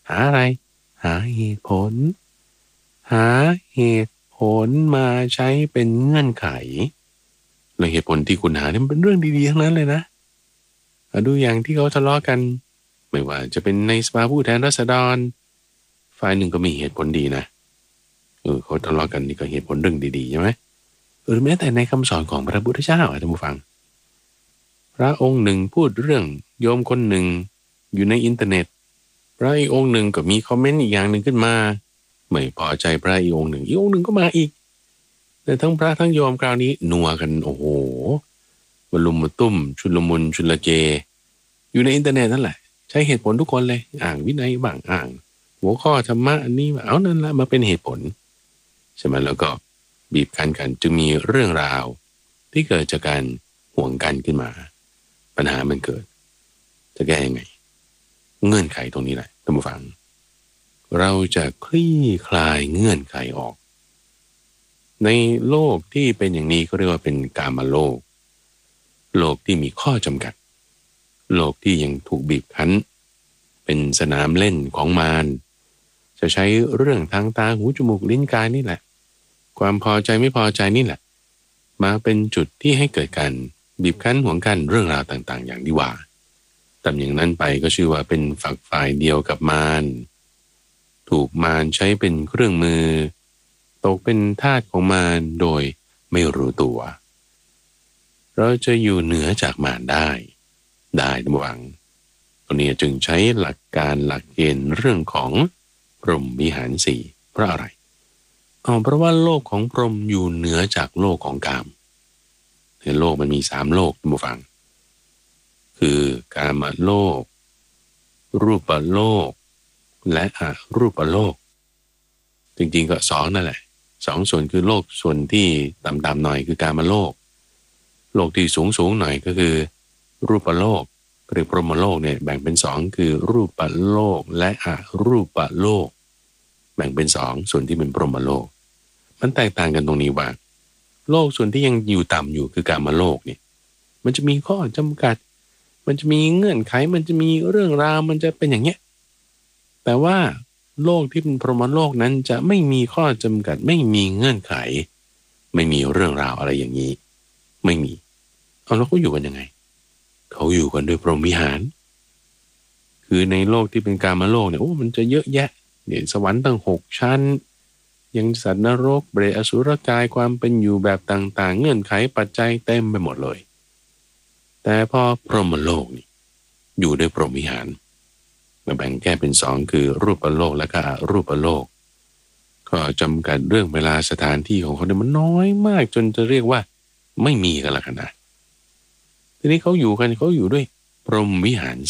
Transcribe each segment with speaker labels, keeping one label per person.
Speaker 1: หาอะไรหาเหตุผลหาเหตุผลมาใช้เป็นเงื่อนไขและเหตุผลที่คุณหาเนี่ยมันเป็นเรื่องดีๆทั้งนั้นเลยนะดูอย่างที่เขาทะเลาะกันไม่ว่าจะเป็นในสภาผู้แทนราษฎรฝ่ายหนึ่งก็มีเหตุผลดีนะเขาทะเลาะกันนี่ก็เหตุผลเรื่องดีๆใช่ไหมหรือแม้แต่ในคำสอนของพระพุทธเจ้าท่านผู้ฟังพระองค์หนึ่งพูดเรื่องโยมคนหนึ่งอยู่ในอินเทอร์เน็ตพระอีกองค์หนึ่งก็มีคอมเมนต์อีกอย่างหนึ่งขึ้นมาไม่พอใจพระอีกองค์หนึ่งก็มาอีกแต่ทั้งพระทั้งโยมคราวนี้นัวกันโอ้โหมาลุมมาตุ้มชุลมุนชุลเกอยู่ในอินเทอร์เน็ตนั่นแหละใช้เหตุผลทุกคนเลยอ่างวินัยบ้างอ่างหัวข้อธรรมะอันนี้เอานั่นละมาเป็นเหตุผลใช่ไหมแล้วก็บีบคั้นกันจึงมีเรื่องราวที่เกิดจากการห่วงกันขึ้นมาปัญหามันเกิดจะแก้ยังไงเงื่อนไขตรงนี้แหละท่านผู้ฟังเราจะคลี่คลายเงื่อนไขออกในโลกที่เป็นอย่างนี้ก็เรียกว่าเป็นกามโลกโลกที่มีข้อจำกัดโลกที่ยังถูกบีบคั้นเป็นสนามเล่นของมารจะใช้เรื่องทางตาหูจมูกลิ้นกายนี่แหละความพอใจไม่พอใจนี่แหละมาเป็นจุดที่ให้เกิดการบีบคั้นห่วงกันเรื่องราวต่างๆอย่างที่ว่าทำอย่างนั้นไปก็ชื่อว่าเป็นฝักฝ่ายเดียวกับมารถูกมารใช้เป็นเครื่องมือตกเป็นทาสของมารโดยไม่รู้ตัวเราจะอยู่เหนือจากมารได้ระวังตัวนี้จึงใช้หลักการหลักเกณฑ์เรื่องของพรหมวิหารสี่เพราะอะไรเพราะว่าโลกของพรหมอยู่เหนือจากโลกของกามในโลกมันมี3โลกท่านผู้ฟังคือกามโลกรูปโลกและอรูปโลกจริงๆก็2นั่นแหละ2ส่วนคือโลกส่วนที่ต่ำๆหน่อยคือกามโลกโลกที่สูงๆหน่อยก็คือรูปโลกหรือพรหมโลกเนี่ยแบ่งเป็น2คือรูปโลกและอรูปโลกแบ่งเป็น2ส่วนที่เป็นพรหมโลกมันแตกต่างกันตรงนี้ว่าโลกส่วนที่ยังอยู่ต่ำอยู่คือกามโลกเนี่ยมันจะมีข้อจำกัดมันจะมีเงื่อนไขมันจะมีเรื่องราวมันจะเป็นอย่างเงี้ยแต่ว่าโลกที่เป็นพรหมโลกนั้นจะไม่มีข้อจำกัดไม่มีเงื่อนไขไม่มีเรื่องราวอะไรอย่างนี้ไม่มีแล้วเขาอยู่กันยังไงเขาอยู่กันด้วยพรหมวิหารคือในโลกที่เป็นกามโลกเนี่ยมันจะเยอะแยะเนี่ยสวรรค์ตั้ง6ชั้นยังสัตว์นรกเปรตอสุรกายความเป็นอยู่แบบต่างๆเงื่อนไขปัจจัยเต็มไปหมดเลยแต่พอพรหมโลกนี่อยู่ด้วยพรหมวิหารแบ่งแก้เป็น2คือรูปโลกและก็อรูปโลกก็จำกัดเรื่องเวลาสถานที่ของเขาเนี่ยมันน้อยมากจนจะเรียกว่าไม่มีกันละกันนะทีนี้เขาอยู่ด้วยพรหมวิหาร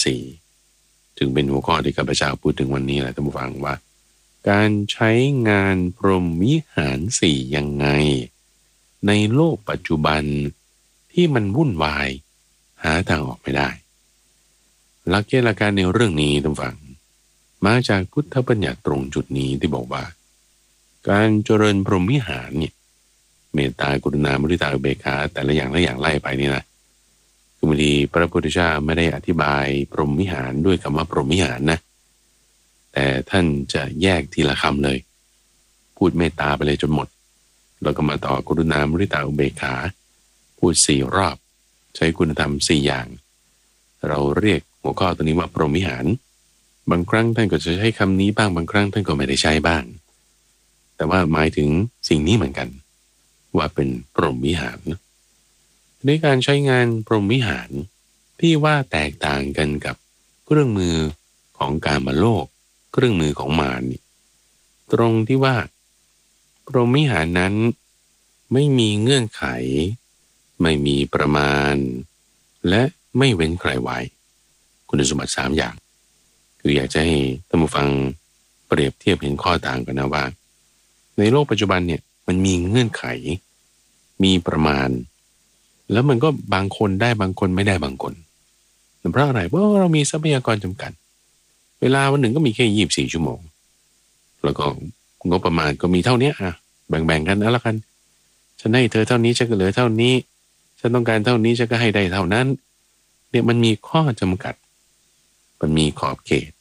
Speaker 1: 4ถึงเป็นหัวข้อที่ข้าพเจ้าพูดถึงวันนี้แหละท่านผู้ฟังว่าการใช้งานพรหมวิหาร4ยังไงในโลกปัจจุบันที่มันวุ่นวายหาทางออกไม่ได้หลักเกณฑ์หลักการในเรื่องนี้ท่านฟังมาจากพุทธบัญญัติตรงจุดนี้ที่บอกว่าการเจริญพรหมวิหารเนี่ยเมตตากรุณามุทิตาอุเบกขาแต่ละอย่างไล่ไปนี่นะคือบางทีพระพุทธเจ้าไม่ได้อธิบายพรหมวิหารด้วยคำว่าพรหมวิหารนะแต่ท่านจะแยกทีละคำเลยพูดเมตตาไปเลยจนหมดแล้วก็มาต่อกรุณามุทิตาอุเบกขาพูด4รอบใช้คุณธรรม4อย่างเราเรียกหัวข้อตัวนี้ว่าพรหมวิหารบางครั้งท่านก็จะใช้คำนี้บ้างบางครั้งท่านก็ไม่ได้ใช้บ้างแต่ว่าหมายถึงสิ่งนี้เหมือนกันว่าเป็นพรหมวิหารในการใช้งานพรหมวิหารที่ว่าแตกต่างกันกับเครื่องมือของกามโลกเครื่องมือของมารตรงที่ว่าพรหมวิหารนั้นไม่มีเงื่อนไขไม่มีประมาณและไม่เว้นใครไว้คุณสมบัติ3อย่างคืออยากจะให้ท่านผู้ฟังเปรียบเทียบเห็นข้อต่างกันนะว่าในโลกปัจจุบันเนี่ยมันมีเงื่อนไขมีประมาณแล้วมันก็บางคนได้บางคนไม่ได้บางคนเพราะอะไรเพราะเรามีทรัพยากรจำกัดเวลาวันหนึ่งก็มีแค่24ชั่วโมงแล้วก็งบประมาณก็มีเท่านี้แบ่งกันแล้วกันฉันให้เธอเท่านี้ฉันก็เหลือเท่านี้ฉันต้องการเท่านี้ฉันก็ให้ได้เท่านั้นเนี่ยมันมีข้อจำกัดมันมีขอบเขต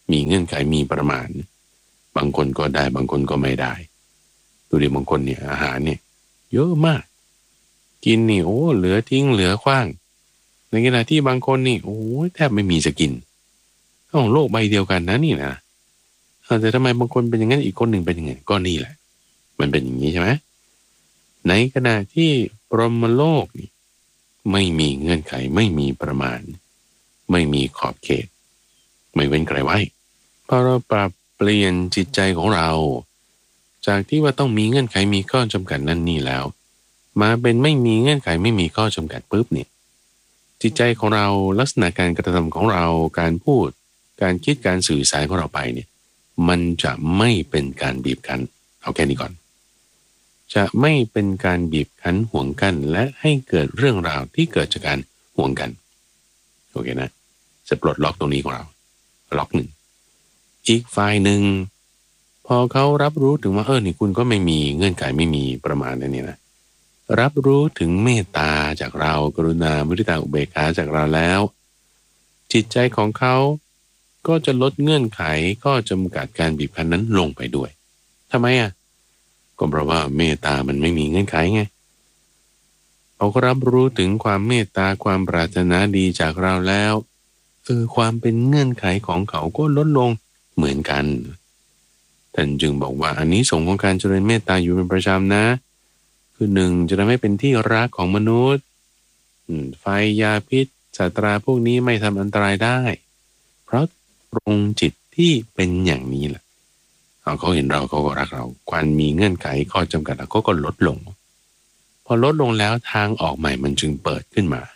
Speaker 1: มีเงื่อนไขมีประมาณบางคนก็ได้บางคนก็ไม่ได้ดูดิบางคนเนี่ยอาหารเนี่ยเยอะมากกินนี่โอ้เหลือทิ้งเหลือขว้างในขณะที่บางคนนี่โอ้แทบไม่มีจะกินของโลกใบเดียวกันนะนี่นะแต่ทำไมบางคนเป็นอย่างนั้นอีกคนหนึ่งเป็นอย่างไงก็นี่แหละมันเป็นอย่างนี้ใช่ไหมในขณะที่พรหมโลกนี่ไม่มีเงื่อนไขไม่มีประมาณไม่มีขอบเขตไม่เว้นใครไว้พอเราปรับเปลี่ยนจิตใจของเราจากที่ว่าต้องมีเงื่อนไขมีข้อจำกัดนั่นนี่แล้วมาเป็นไม่มีเงื่อนไขไม่มีข้อจำกัดปุ๊บเนี่ยจิตใจของเราลักษณะการกระทำของเราการพูดการคิดการสื่อสารของเราไปเนี่ยมันจะไม่เป็นการบีบคั้นเอาแค่นี้ก่อนจะไม่เป็นการบีบคั้นห่วงกันและให้เกิดเรื่องราวที่เกิดจากการห่วงกันโอเคนะจะปลดล็อกตรงนี้ของเราล็อกหนึ่งอีกฝ่ายหนึ่งพอเขารับรู้ถึงว่านี่คุณก็ไม่มีเงื่อนไขไม่มีประมาณนี้นะรับรู้ถึงเมตตาจากเรากรุณามุทิตาอุเบกขาจากเราแล้วจิตใจของเขาก็จะลดเงื่อนไขก็จำกัดการบีบคั้นนั้นลงไปด้วยทำไมก็เพราะว่าเมตตามันไม่มีเงื่อนไขไงเขาก็รับรู้ถึงความเมตตาความปรารถนาดีจากเราแล้วความเป็นเงื่อนไขของเขาก็ลดลงเหมือนกันท่านจึงบอกว่าอันนี้สงของการเจริญเมตตาอยู่เป็นประจำนะคือหนึ่งจะทำให้เป็นที่รักของมนุษย์ไฟยาพิษสัตราพวกนี้ไม่ทำอันตรายได้เพราะตรงจิตที่เป็นอย่างนี้แหละเขาเห็นเราเขาก็รักเราความมีเงื่อนไขข้อจำกัดเขาก็ลดลงพอลดลงแล้วทางออกใหม่มันจึงเปิดขึ้นมา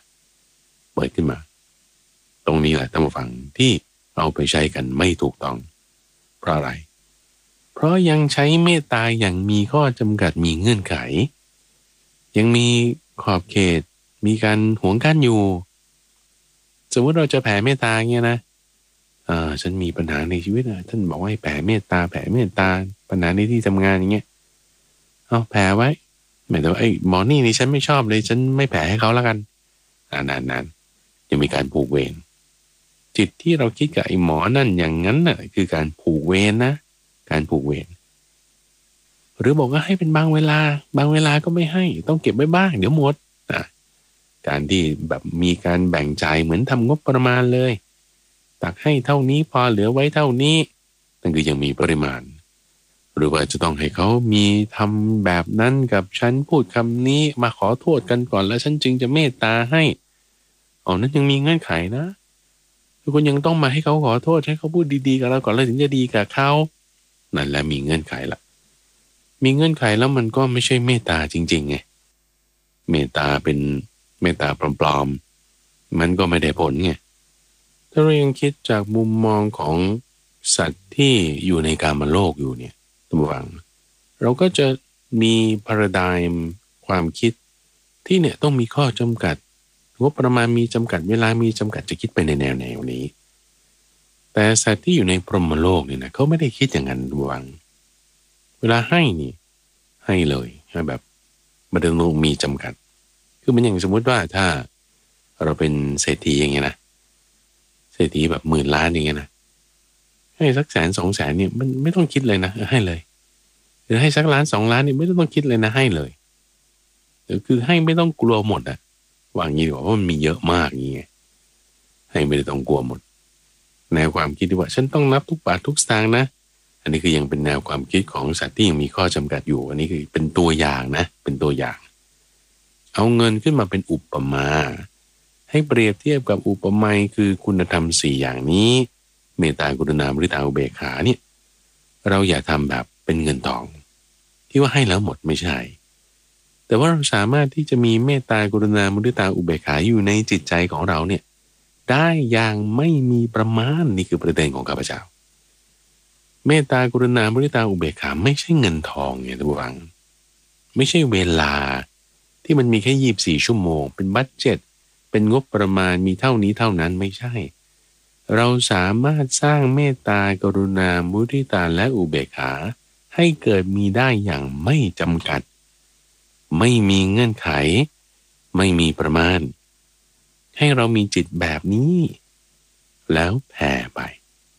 Speaker 1: ตรงนี้แหละท่านผู้ฟังที่เอาไปใช้กันไม่ถูกต้องเพราะอะไรเพราะยังใช้เมตตาอย่างมีข้อจำกัดมีเงื่อนไขยังมีขอบเขตมีการหวงกั้นอยู่สมมติเราจะแผ่เมตตาเงี้ยนะฉันมีปัญหาในชีวิตท่านบอกว่าให้แผ่เมตตาปัญหาในที่ทำงานอย่างเงี้ยเอาแผ่ไว้หมายถึงว่าหมอนี่ฉันไม่ชอบเลยฉันไม่แผ่ให้เขาแล้วกันนานยังมีการผูกเวรจิตที่เราคิดกับหมอนั่นอย่างนั้นน่ะคือการผูกเวรนะการผูกเวรหรือบอกว่าให้เป็นบางเวลาก็ไม่ให้ต้องเก็บไว้บ้างเดี๋ยวหมดการที่แบบมีการแบ่งจ่ายเหมือนทำงบประมาณเลยตักให้เท่านี้พอเหลือไว้เท่านี้นั่นคือยังมีปริมาณหรือว่าจะต้องให้เขามีทำแบบนั้นกับฉันพูดคำนี้มาขอโทษกันก่อนแล้วฉันจึงจะเมตตาให้นั้นยังมีเงื่อนไขนะทุกคนยังต้องมาให้เขาขอโทษให้เขาพูดดีๆกับเราก่อนแล้วถึงจะดีกับเขานั่นแหละมีเงื่อนไขละมีเงื่อนไขแล้วมันก็ไม่ใช่เมตตาจริงๆไงเมตตาเป็นเมตตาปลอมๆมันก็ไม่ได้ผลไงถ้าเรายังคิดจากมุมมองของสัตว์ที่อยู่ในกามโลกอยู่เนี่ยท่านผู้ฟังเราก็จะมีพาราไดม์ความคิดที่เนี่ยต้องมีข้อจำกัดงบประมาณมีจำกัดเวลามีจำกัดจะคิดไปในแนวนี้แต่สัตว์ที่อยู่ในพรหมโลกเนี่ยนะเขาไม่ได้คิดอย่างนั้นท่านผู้ฟังเวลาให้นี่ให้เลยแบบไม่ต้องมีจำกัดคือมันอย่างสมมุติว่าถ้าเราเป็นเศรษฐีอย่างเงี้ยนะเศรษฐีแบบ10,000 ล้านอย่างเงี้ยนะให้สัก100,000-200,000เนี่ยมันไม่ต้องคิดเลยนะให้เลยหรือให้สัก1,000,000-2,000,000นี่ไม่ต้องคิดเลยนะให้เลยคือให้ไม่ต้องกลัวหมดว่างี้ดีกว่าเพราะมันมีเยอะมากอย่างเงี้ยให้ไม่ได้ต้องกลัวหมดแนวความคิดที่ว่าฉันต้องนับทุกบาททุกสตางค์นะอันนี้คือยังเป็นแนวความคิดของสัตว์ที่ยังมีข้อจำกัดอยู่อันนี้คือเป็นตัวอย่างนะเป็นตัวอย่างเอาเงินขึ้นมาเป็นอุปมาให้เปรียบเทียบกับอุปไมยคือคุณธรรม4อย่างนี้เมตตากรุณามุทิตาอุเบกขาเนี่ยเราอย่าทำแบบเป็นเงินทองที่ว่าให้แล้วหมดไม่ใช่แต่ว่าเราสามารถที่จะมีเมตตากรุณามุทิตาอุเบกขาอยู่ในจิตใจของเราเนี่ยได้อย่างไม่มีประมาณนี่คือประเด็นของข้าพเจ้าเมตตากรุณามุทิตาอุเบกขาไม่ใช่เงินทองไงท่านผู้ฟังไม่ใช่เวลาที่มันมีแค่24 ชั่วโมงเป็นบัดเจ็ตเป็นงบประมาณมีเท่านี้เท่านั้นไม่ใช่เราสามารถสร้างเมตตากรุณามุทิตาและอุเบกขาให้เกิดมีได้อย่างไม่จำกัดไม่มีเงื่อนไขไม่มีประมาณให้เรามีจิตแบบนี้แล้วแผ่ไป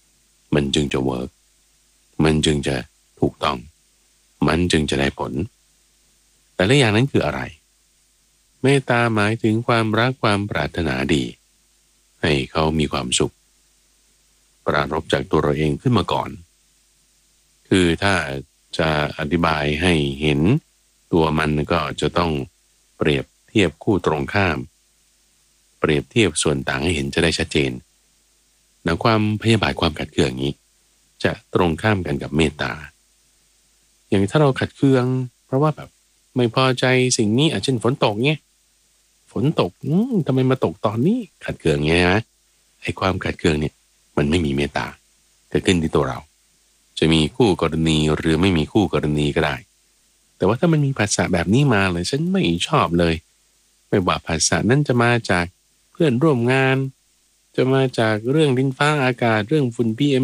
Speaker 1: มันจึงจะเวิร์กมันจึงจะถูกต้องมันจึงจะได้ผลแต่ละอย่างนั้นคืออะไรเมตตาหมายถึงความรักความปรารถนาดีให้เขามีความสุขปรารภจากตัวเราเองขึ้นมาก่อนคือถ้าจะอธิบายให้เห็นตัวมันก็จะต้องเปรียบเทียบคู่ตรงข้ามเปรียบเทียบส่วนต่างให้เห็นจะได้ชัดเจนนะความพยาบาทความขัดเคืองอย่างนี้จะตรงข้ามกันกับเมตตาอย่างถ้าเราขัดเคืองเพราะว่าแบบไม่พอใจสิ่งนี้เช่นฝนตกเนี่ยฝนตกทำไมมาตกตอนนี้ขัดเคืองไงฮะไอ้ความขัดเคืองเนี่ยมันไม่มีเมตตาเกิดขึ้นที่ตัวเราจะมีคู่กรณีหรือไม่มีคู่กรณีก็ได้แต่ว่าถ้ามันมีภาษาแบบนี้มาเลยฉันไม่ชอบเลยไม่ว่าภาษานั้นจะมาจากเพื่อนร่วมงานจะมาจากเรื่องดินฟ้าอากาศเรื่องฝุ่น PM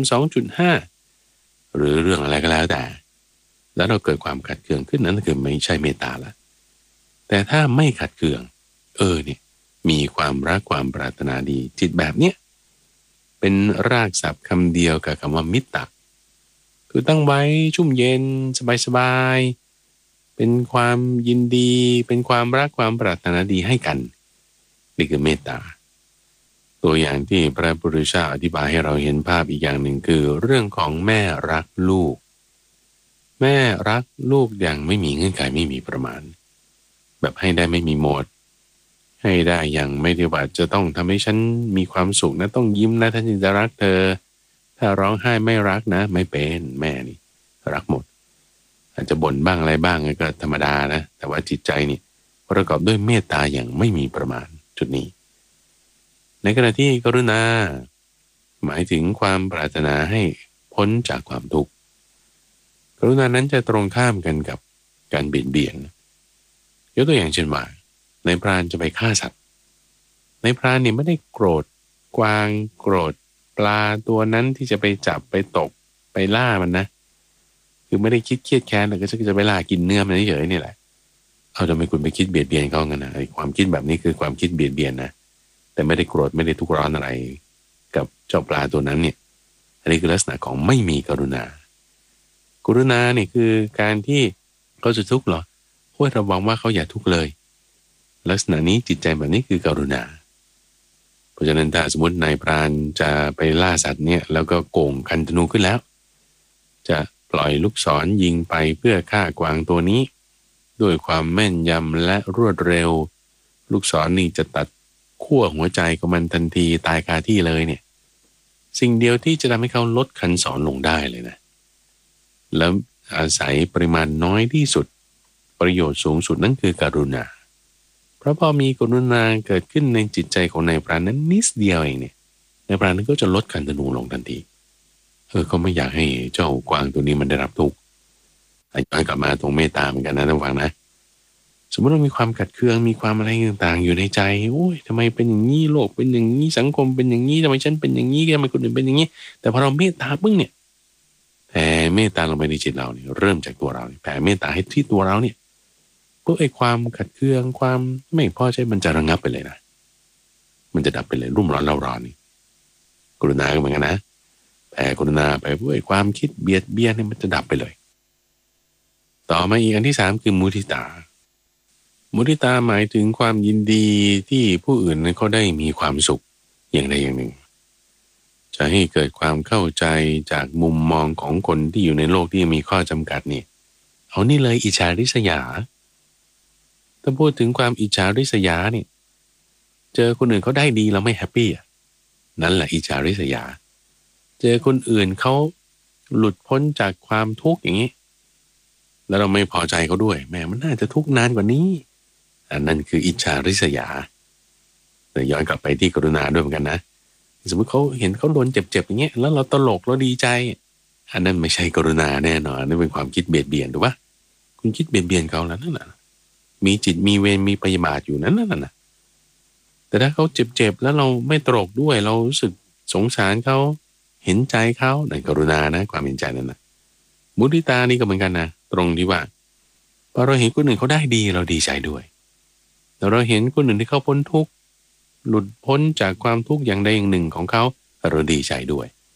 Speaker 1: 2.5 หรือเรื่องอะไรก็แล้วแต่แล้วเราเกิดความขัดเคืองขึ้นนั้นคือไม่ใช่เมตตาละแต่ถ้าไม่ขัดเคืองเนี่ยมีความรักความปรารถนาดีจิตแบบเนี้ยเป็นรากศัพท์คำเดียวกับคำว่ามิตรคือตั้งไว้ชุ่มเย็นสบายๆเป็นความยินดีเป็นความรักความปรารถนาดีให้กันนี่คือเมตตาตัวอย่างที่พระพุทธเจ้าอธิบายให้เราเห็นภาพอีกอย่างหนึ่งคือเรื่องของแม่รักลูกแม่รักลูกอย่างไม่มีเงื่อนไขไม่มีประมาณแบบให้ได้ไม่มีหมดให้ได้อย่างไม่ได้ว่าจะต้องทำให้ฉันมีความสุขนะต้องยิ้มนะท่านจึงจะรักเธอถ้าร้องไห้ไม่รักนะไม่เป็นแม่นี่รักหมดอาจจะบ่นบ้างอะไรบ้างก็ธรรมดานะแต่ว่าจิตใจนี่ประกอบด้วยเมตตาอย่างไม่มีประมาณจุดนี้ในขณะที่กรุณาหมายถึงความปรารถนาให้พ้นจากความทุกข์กรุณานั้นจะตรงข้ามกันกับการเบียดเบียนยกตัวอย่างเช่นว่าในพรานจะไปฆ่าสัตว์ในพรานเนี่ยไม่ได้โกรธกวางโกรธปลาตัวนั้นที่จะไปจับไปตกไปล่ามันนะคือไม่ได้คิดเครียดแค้นแต่ก็จะไปล่ากินเนื้อมันเฉยๆนี่แหละเอาทำไมคุณไปคิดเบียดเบียนเขากันนะไอ้ความคิดแบบนี้คือความคิดเบียดเบียนนะแต่ไม่ได้โกรธไม่ได้ทุกข์ร้อนอะไรกับเจ้าปลาตัวนั้นเนี่ยอันนี้คือลักษณะของไม่มีกรุณากรุณาเนี่ยคือการที่เขาจะทุกข์เหรอห้วยระวังว่าเขาอย่าทุกข์เลยลักษณะนี้จิตใจแบบนี้คือกรุณาเพราะฉะนั้นถ้าสมมตินายพรานจะไปล่าสัตว์เนี่ยแล้วก็โก่งคันธนูขึ้นแล้วจะปล่อยลูกศรยิงไปเพื่อฆ่ากวางตัวนี้ด้วยความแม่นยำและรวดเร็วลูกศรนี่จะตัดขั้วหัวใจของมันทันทีตายคาที่เลยเนี่ยสิ่งเดียวที่จะทำให้เขาลดคันศรลงได้เลยนะแล้วอาศัยปริมาณน้อยที่สุดประโยชน์สูงสุดนั่นคือกรุณาเพราะพอมีกรุณาเกิดขึ้นในจิตใจของนายพรานนั้นนิดเดียวเองเนี่ยนายพรานนั้นก็จะลดคันธนูลงทันทีเขาไม่อยากให้เจ้ากวางตัวนี้มันได้รับทุกข์ย้อนกลับมาตรงเมตตาเหมือนกันนะท่านฟังนะสมมติเรามีความขัดเคืองมีความอะไรต่างๆอยู่ในใจโอ้ยทำไมเป็นอย่างนี้โลกเป็นอย่างนี้สังคมเป็นอย่างนี้ทำไมฉันเป็นอย่างนี้ทำไมคนอื่นเป็นอย่างนี้แต่พอเราเมตตาปึ้งเนี่ยแผ่เมตตาลงไปในจิตเราเนี่ยเริ่มจากตัวเราแผ่เมตตาให้ที่ตัวเราเนี่ยพวกไอ้ความขัดเคืองความไม่พอใจมันจะระงับไปเลยนะมันจะดับไปเลยรุ่มร้อนเล่าร้อนนี่กรุณาก็เหมือนกันนะแผ่กรุณาไปพวกไอ้ความคิดเบียดเบียนเนี่ยมันจะดับไปเลยต่อมาอีกอันที่3คือมุทิตามุทิตาหมายถึงความยินดีที่ผู้อื่นนั้นเขาได้มีความสุขอย่างใดอย่างหนึ่งจะให้เกิดความเข้าใจจากมุมมองของคนที่อยู่ในโลกที่มีข้อจำกัดนี่เอานี่เลยอิจฉาริษยาถ้าพูดถึงความอิจฉาริษยาเนี่ยเจอคนอื่นเขาได้ดีเราไม่แฮปปี้นั่นแหละอิจฉาริษยาเจอคนอื่นเขาหลุดพ้นจากความทุกข์อย่างนี้แล้วเราไม่พอใจเขาด้วยแม่มันน่าจะทุกข์นานกว่านี้อันนั้นคืออิจฉาริษยาแต่ย้อนกลับไปที่กรุณาด้วยเหมือนกันนะสมมติเขาเห็นเขาโดนเจ็บๆอย่างเงี้ยแล้วเราตลกเราดีใจอันนั้นไม่ใช่กรุณาแน่นอนนั่นเป็นความคิดเบียดเบียนถูกปะคุณคิดเบียดเบียนเขาแล้วนั่นน่ะมีจิตมีเวรมีพยาบาทอยู่นั้นน่ะแต่ถ้าเขาเจ็บๆแล้วเราไม่ตลกด้วยเรารู้สึกสงสารเขาเห็นใจเขานั่นกรุณานะความเห็นใจนั่นนะมุทิตานี่ก็เหมือนกันนะตรงที่ว่าพอเราเห็นคนอื่นเขาได้ดีเราดีใจด้วยแต่เราเห็นคนอื่นที่เขาพ้นทุกข์หลุดพ้นจากความทุกข์อย่างใดอย่างหนึ่งของเขาเราดีใจด้วย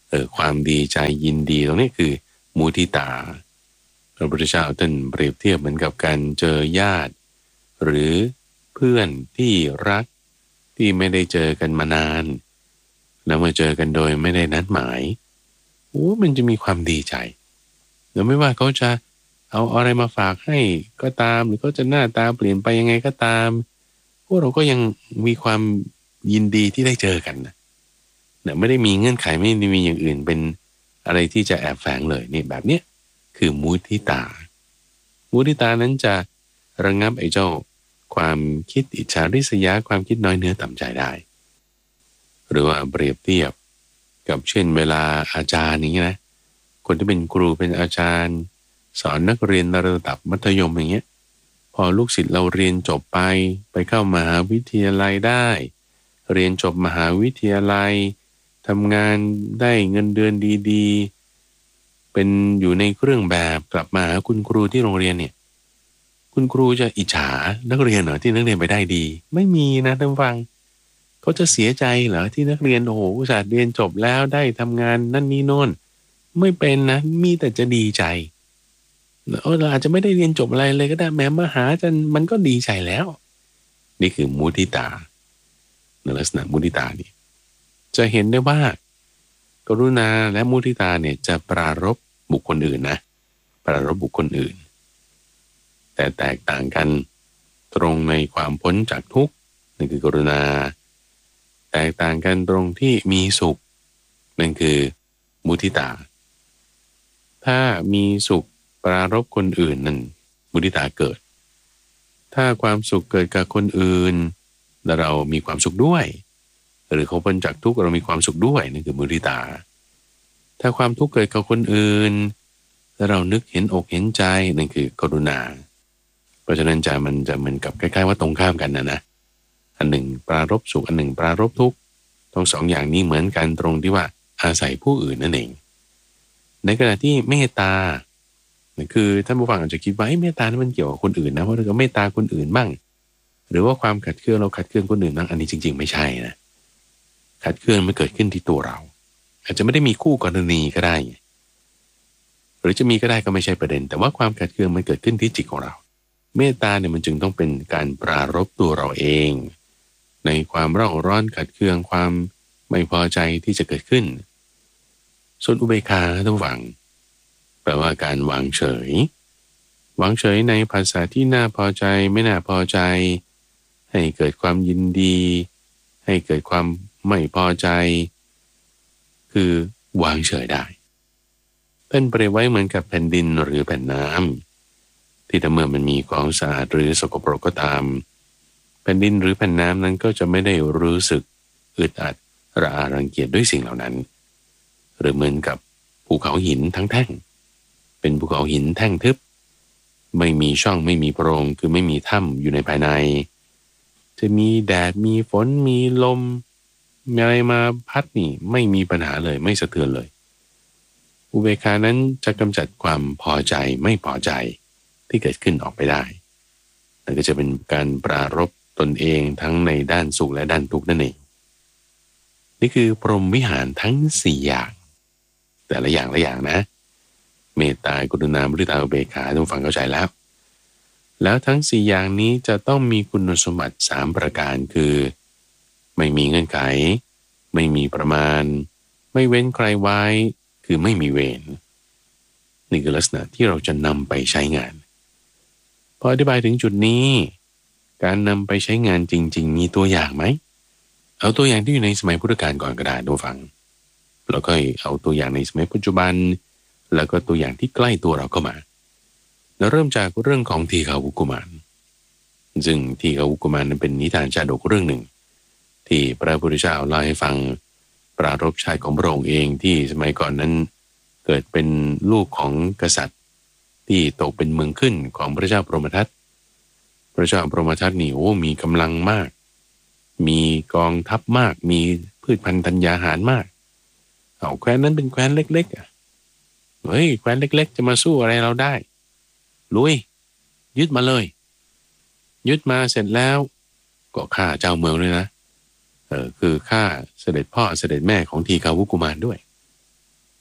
Speaker 1: ความดีใจยินดีตรงนี้คือมุทิตาพระพุทธเจ้าท่านเปรียบเทียบเหมือนกับการเจอญาติหรือเพื่อนที่รักที่ไม่ได้เจอกันมานานแล้วมาเจอกันโดยไม่ได้นัดหมายมันจะมีความดีใจแล้วไม่ว่าเขาจะเอาอะไรมาฝากให้ก็ตามหรือเขาจะหน้าตาเปลี่ยนไปยังไงก็ตามพวกเราก็ยังมีความยินดีที่ได้เจอกันนะไม่ได้มีเงื่อนไขไม่ได้มีอย่างอื่นเป็นอะไรที่จะแอบแฝงเลยนี่แบบเนี้ยคือมุทิตามุทิตานั้นจะระงับไอ้เจ้าความคิดอิจฉาริษยาความคิดน้อยเนื้อต่ำใจได้หรือว่าเปรียบเทียบกับเช่นเวลาอาจารย์นี้นะคนที่เป็นครูเป็นอาจารย์สอนนักเรียนระดับมัธยมอย่างเงี้ยพอลูกศิษย์เราเรียนจบไปเข้ามหาวิทยาลัยได้เรียนจบมหาวิทยาลัยทำงานได้เงินเดือนดีๆเป็นอยู่ในเครื่องแบบกลับมาหาคุณครูที่โรงเรียนเนี่ยคุณครูจะอิจฉานักเรียนเหรอที่นักเรียนไปได้ดีไม่มีนะท่านฟังเขาจะเสียใจเหรอที่นักเรียนโอ้โหอุตส่าห์เรียนจบแล้วได้ทำงานนั่นนี่โน่นไม่เป็นนะมีแต่จะดีใจเราอาจจะไม่ได้เรียนจบอะไรเลยก็ได้แม้มาหาจนมันก็ดีใจแล้วนี่คือมุทิตาในลักษณะมุทิตานี่จะเห็นได้ว่ากรุณาและมุทิตาเนี่ยจะปรารภบุคคลอื่นนะปรารภบุคคลอื่นแต่แตกต่างกันตรงในความพ้นจากทุกข์นั่นคือกรุณาแตกต่างกันตรงที่มีสุขนั่นคือมุทิตาถ้ามีสุขปรารภคนอื่นนั่นมุทิตาเกิดถ้าความสุขเกิดกับคนอื่นแล้วเรามีความสุขด้วยหรือเขาพ้นจากทุกข์เรามีความสุขด้วยนั่นคือมุทิตาถ้าความทุกข์เกิดกับคนอื่นแล้วเรานึกเห็นอกเห็นใจนั่นคือกรุณาเพราะฉะนั้นมันจะเหมือนกับคล้ายๆว่าตรงข้ามกันนะอันหนึ่งปรารภสุขอันหนึ่งปรารภทุกข์ทั้งสองอย่างนี้เหมือนกันตรงที่ว่าอาศัยผู้อื่นนั่นเองในขณะที่เมตตาคือท่านผู้ฟังอาจจะคิดว่าเมตตานั้นมันเกี่ยวกับคนอื่นนะเพราะเราก็เมตตาคนอื่นบ้างหรือว่าความขัดเคืองเราขัดเคืองคนอื่นบ้างอันนี้จริงๆไม่ใช่นะขัดเคืองมันเกิดขึ้นที่ตัวเราอาจจะไม่ได้มีคู่กรณีก็ได้หรือจะมีก็ได้ก็ไม่ใช่ประเด็นแต่ว่าความขัดเคืองมันเกิดขึ้นที่จิตของเราเมตตาเนี่ยมันจึงต้องเป็นการปรารภตัวเราเองในความเร่าร้อนขัดเคืองความไม่พอใจที่จะเกิดขึ้นส่วนอุเบกขาท่านฟังแปลว่าการวางเฉยวางเฉยในภาษาที่น่าพอใจไม่น่าพอใจให้เกิดความยินดีให้เกิดความไม่พอใจคือวางเฉยได้เป็นเปรียบไว้เหมือนกับแผ่นดินหรือแผ่นน้ำที่ถ้าเมื่อมันมีของสะอาดหรือสกปรกก็ตามแผ่นดินหรือแผ่นน้ำนั้นก็จะไม่ได้รู้สึกอึดอัดระอารังเกียจด้วยสิ่งเหล่านั้นหรือเหมือนกับภูเขาหินทั้งแท่งเป็นภูเขาหินแท่งทึบไม่มีช่องไม่มีโพรงคือไม่มีถ้ำอยู่ในภายในจะมีแดดมีฝนมีลมมีอะไรมาพัดนี่ไม่มีปัญหาเลยไม่สะเทือนเลยอุเบกขานั้นจะกำจัดความพอใจไม่พอใจที่เกิดขึ้นออกไปได้นั่นก็จะเป็นการปรารภตนเองทั้งในด้านสุขและด้านทุกข์นั่นเองนี่คือพรหมวิหารทั้ง4อย่างแต่ละอย่างนะเมตตากรุณามุทิตาอุเบกขาทุกฝั่งเข้าใจแล้วทั้ง4อย่างนี้จะต้องมีคุณสมบัติ3ประการคือไม่มีเงื่อนไขไม่มีประมาณไม่เว้นใครไว้คือไม่มีเวรนี่คือลักษณะที่เราจะนำไปใช้งานพออธิบายถึงจุดนี้การนำไปใช้งานจริงๆมีตัวอย่างไหมเอาตัวอย่างที่อยู่ในสมัยพุทธกาลก่อนก็ได้ดูฟังแล้วก็เอาตัวอย่างในสมัยปัจจุบันแล้วก็ตัวอย่างที่ใกล้ตัวเราเข้ามาแล้วเริ่มจากเรื่องของทีฆาวุกุมารซึ่งทีฆาวุกุมารนั้นเป็นนิทานชาดกเรื่องหนึ่งที่พระพุทธเจ้าเล่าให้ฟังปรารภชาติของพระองค์เองที่สมัยก่อนนั้นเกิดเป็นลูกของกษัตริย์ที่ตกเป็นเมืองขึ้นของพระเจ้าพรหมทัตพระเจ้าพรหมทัตนี่มีกำลังมากมีกองทัพมากมีพืชพันธุ์ธัญญาหารมากเอาแคว้นนั้นเป็นแคว้นเล็กๆเฮ้ยแคว้นเล็กๆจะมาสู้อะไรเราได้ลุยยึดมาเลยยึดมาเสร็จแล้วก็ฆ่าเจ้าเมืองด้วยนะคือฆ่าเสด็จพ่อเสด็จแม่ของทีฆาวุกุมารด้วย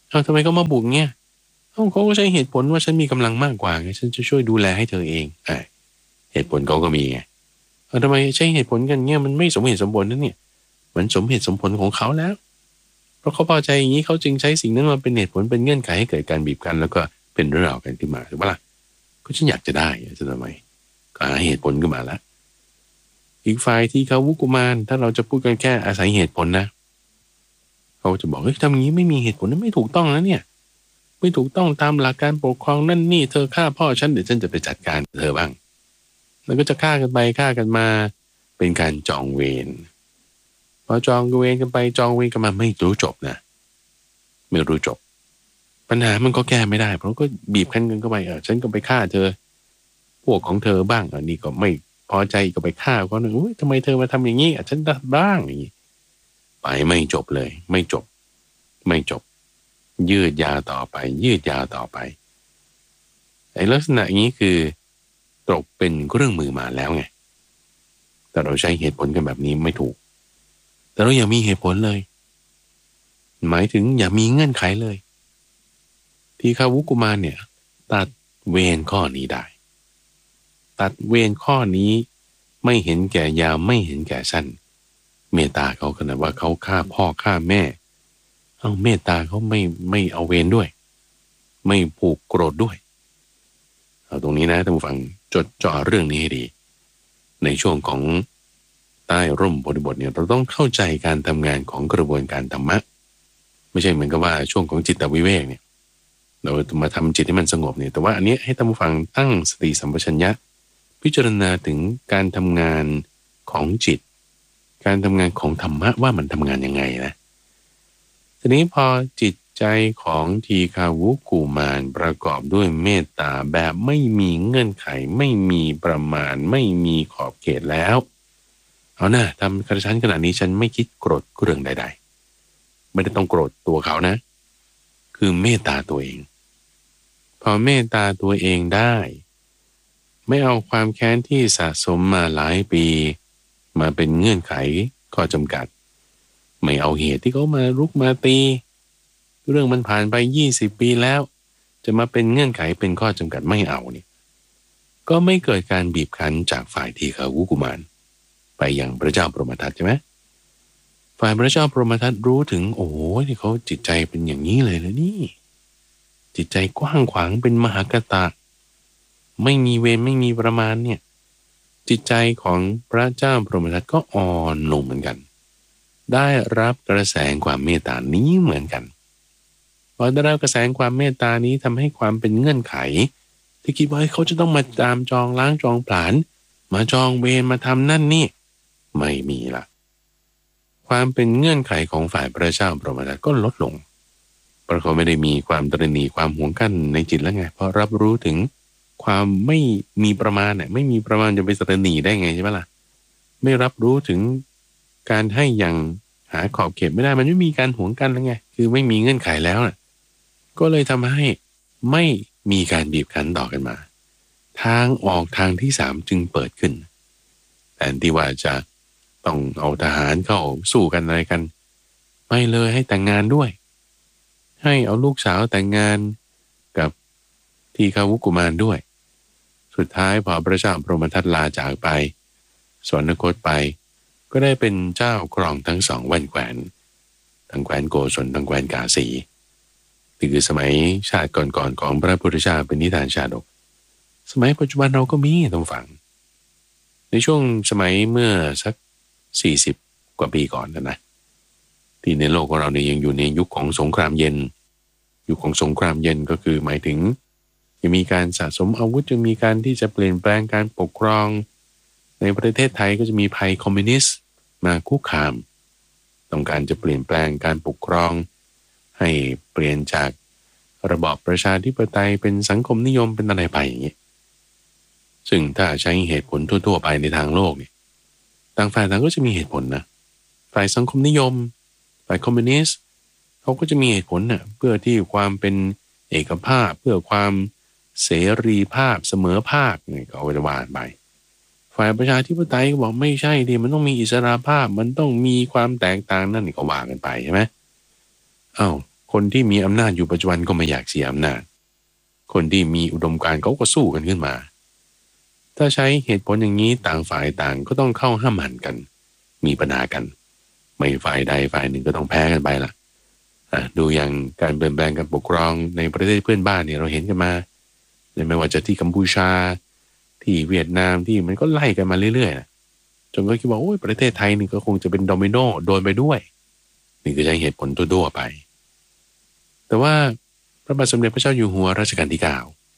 Speaker 1: ทำไมเขามาบุกเนี่ยเขาก็ใช้เหตุผลว่าฉันมีกำลังมากกว่าไงฉันจะช่วยดูแลให้เธอเองเหตุผลเขาก็มีไงทำไมใช้เหตุผลกันเนี่ยมันไม่สมเหตุสมผลนั่นเนี่ยมันสมเหตุสมผลของเขาแล้วเพราะเขาพอใจอย่างนี้เขาจึงใช้สิ่งนั้นมาเป็นเหตุผลเป็นเงื่อนไขให้เกิดการบีบกันแล้วก็เป็นเรื่องราวกันขึ้นมาถูกปะล่ะก็ฉันอยากจะได้จะทำไมก็หาเหตุผลขึ้นมาแล้วอีกฝ่ายที่เขาวุกุมารถ้าเราจะพูดกันแค่อาศัยเหตุผลนะเขาจะบอกเฮ้ยทำอย่างนี้ไม่มีเหตุผลนั้นไม่ถูกต้องนะเนี่ยไม่ถูกต้องตามหลักการปกครองนั่นนี่เธอฆ่าพ่อฉันเดี๋ยวฉันจะไปจัดการเธอบ้างแล้วก็จะฆ่ากันไปฆ่ากันมาเป็นการจองเวรพอจองเวรกันไปจองเวรกันมาไม่รู้จบนะไม่รู้จบปัญหามันก็แก้ไม่ได้เพราะก็บีบคั้นกันเข้าไปฉันก็ไปฆ่าเธอพวกของเธอบ้างอันนี้ก็ไม่พอใจก็ไปฆ่าเขาหนึ่งทำไมเธอมาทำอย่างนี้ฉันทำบ้างอย่างนี้ไปไม่จบเลยไม่จบไม่จบยืดยาวต่อไปยืดยาวต่อไปไอ้ลักษณะอย่างนี้คือตกเป็นเครื่องมือมาแล้วไงแต่เราใช้เหตุผลกันแบบนี้ไม่ถูกแต่เราอย่ามีเหตุผลเลยหมายถึงอย่ามีเงื่อนไขเลยที่ข้าวุกุมารเนี่ยตัดเวรข้อนี้ได้ตัดเวรข้อนี้ไม่เห็นแก่ยาวไม่เห็นแก่สั้นเมตตาเขาขนาดว่าเขาฆ่าพ่อฆ่าแม่เอาเมตตาเขาไม่เอาเวรด้วยไม่ผูกโกรธด้วยเอาตรงนี้นะท่านผู้ฟังจดจ่อเรื่องนี้ให้ดีในช่วงของใต้ร่มโพธิบทเนี่ยเราต้องเข้าใจการทำงานของกระบวนการธรรมะไม่ใช่เหมือนกับว่าช่วงของจิตวิเวกเนี่ยเรามาทำจิตให้มันสงบเนี่ยแต่ว่าอันนี้ให้ท่านผู้ฟังตั้งสติสัมปชัญญะพิจารณาถึงการทำงานของจิตการทำงานของธรรมะว่ามันทำงานยังไงนะทีนี้พอจิตใจของทีฆาวุกุมารประกอบด้วยเมตตาแบบไม่มีเงื่อนไขไม่มีประมาณไม่มีขอบเขตแล้วเอานะทำกระชั้นขนาดนี้ฉันไม่คิดโกรธเรื่องใดๆไม่ได้ต้องโกรธตัวเขานะคือเมตตาตัวเองพอเมตตาตัวเองได้ไม่เอาความแค้นที่สะสมมาหลายปีมาเป็นเงื่อนไขข้อจำกัดไม่เอาเหตุที่เขามารุกมาตีเรื่องมันผ่านไป20 ปีแล้วจะมาเป็นเงื่อนไขเป็นข้อจำกัดไม่เอานี่ก็ไม่เกิดการบีบคั้นจากฝ่ายทีฆาวุกุมารไปยังพระเจ้าพรหมทัตใช่ไหมฝ่ายพระเจ้าพรหมทัตรู้ถึงโอ้โหที่เขาจิตใจเป็นอย่างนี้เลยนะนี่จิตใจกว้างขวางเป็นมหากตะไม่มีเวรไม่มีประมาณเนี่ยจิตใจของพระเจ้าพรหมทัตก็อ่อนลงเหมือนกันได้รับกระแสความเมตตานี้เหมือนกันพอได้รับกระแสความเมตตานี้ทำให้ความเป็นเงื่อนไขที่คิดว่าเขาจะต้องมาตามจองล้างจองผลาญมาจองเวรมาทำนั่นนี่ไม่มีละความเป็นเงื่อนไขของฝ่ายพระเจ้าพรหมทัตก็ลดลงเพราะเขาไม่ได้มีความตระหนี่ความหวงกั้นในจิตแล้วไงเพราะรับรู้ถึงความไม่มีประมาณเนี่ยไม่มีประมาณจะไปตระหนี่ได้ไงใช่ไหมล่ะไม่รับรู้ถึงการให้อย่างหาขอบเขตไม่ได้มันไม่มีการหวงกันแล้วไงคือไม่มีเงื่อนไขแล้วน่ะก็เลยทำให้ไม่มีการบีบคั้นต่อกันมาทางออกทางที่3จึงเปิดขึ้นแทนที่ว่าจะต้องเอาทหารเข้าสู้กันอะไรกันไม่เลยให้แต่งงานด้วยให้เอาลูกสาวแต่งงานกับทีฆาวุกุมารด้วยสุดท้ายพอพระเจ้าพรหมทัตลาจากไปสวรรคตไปก็ได้เป็นเจ้าครองทั้งสองแว่นแคว้นทั้งแคว้นโกศลทั้งแคว้นกาสีนี่คือสมัยชาติก่อนๆของพระพุทธเจ้าเป็นนิทานชาดกสมัยปัจจุบันเราก็มีต้องฟังในช่วงสมัยเมื่อสัก40 กว่าปีก่อนนะที่ในโลกของเราเนี่ยยังอยู่ในยุคของสงครามเย็นยุคของสงครามเย็นก็คือหมายถึงยังมีการสะสมอาวุธยังมีการที่จะเปลี่ยนแปลงการปกครองในประเทศไทยก็จะมีภัยคอมมิวนิสต์มาคุกคามต้องการจะเปลี่ยนแปลงการปกครองให้เปลี่ยนจากระบอบประชาธิปไตยเป็นสังคมนิยมเป็นอะไรไปอย่างนี้ซึ่งถ้าใช้เหตุผลทั่วๆไปในทางโลกเนี่ยต่างฝ่ายต่างก็จะมีเหตุผลนะฝ่ายสังคมนิยมฝ่ายคอมมิวนิสต์เขาก็จะมีเหตุผลน่ะเพื่อที่ความเป็นเอกภาพเพื่อความเสรีภาพเสมอภาคเนี่ยก็เอาไว้ว่าไปฝ่ายประชาธิปไตยก็บอกไม่ใช่ดิมันต้องมีอิสรภาพมันต้องมีความแตกต่างนั่นนี่ก็ว่ากันไปใช่ไหมอ้าวคนที่มีอำนาจอยู่ปัจจุบันก็ไม่อยากเสียอำนาจคนที่มีอุดมการณ์เขาก็สู้กันขึ้นมาถ้าใช้เหตุผลอย่างนี้ต่างฝ่ายต่างก็ต้องเข้าห้ามหันกันมีปัญหากันไม่ฝ่ายใดฝ่ายหนึ่งก็ต้องแพ้กันไปละดูอย่างการเปลี่ยนแปลงการปกครองในประเทศเพื่อนบ้านเนี่ยเราเห็นกันมาไม่ว่าจะที่กัมพูชาที่เวียดนามที่มันก็ไล่กันมาเรื่อยๆจนก็คิดว่าโอ้ยประเทศไทยนี่ก็คงจะเป็นโดมิโนโดนไปด้วยนี่คือใช้เหตุผลทั่วๆไปแต่ว่าพระบาทสมเด็จพระเจ้าอยู่หัวรัชกาลที่